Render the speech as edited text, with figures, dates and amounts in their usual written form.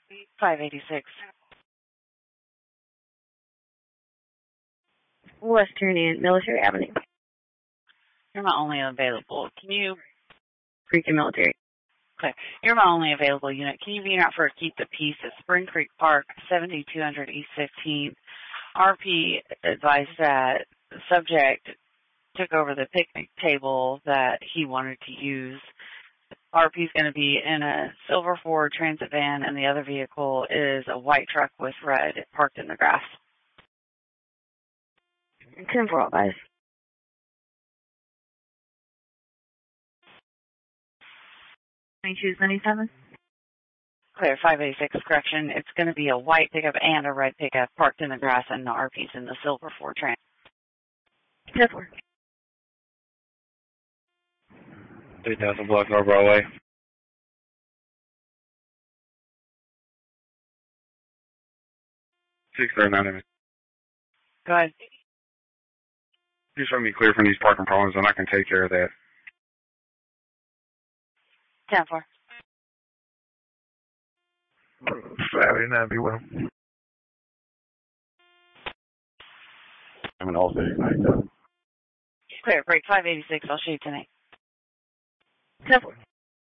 586. Western and Military Avenue. You're my only available. Can you... Freaking Military. Okay. You're my only available unit. Can you be out for a Keep the Peace at Spring Creek Park, 7200 East 15th? RP advised that the subject took over the picnic table that he wanted to use. RP's going to be in a silver Ford Transit van, and the other vehicle is a white truck with red parked in the grass. 10-4, guys. $22.27. Clear, 586, correction. It's going to be a white pickup and a red pickup parked in the grass, and the RP's in the silver Ford Transit. 10-4. 3000 block North Broadway. 639. Go ahead. Just let me clear from these parking problems, and I can take care of that. 10-4. 589 people. I'm in all city tonight. Clear, break 586. I'll shoot you tonight. 10-4.